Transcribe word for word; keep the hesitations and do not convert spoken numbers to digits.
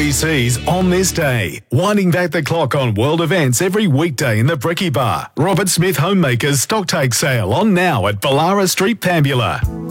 E Cs on this day. Winding back the clock on world events every weekday in the Bricky Bar. Robert Smith Homemakers Stocktake Sale on now at Ballara Street, Pambula.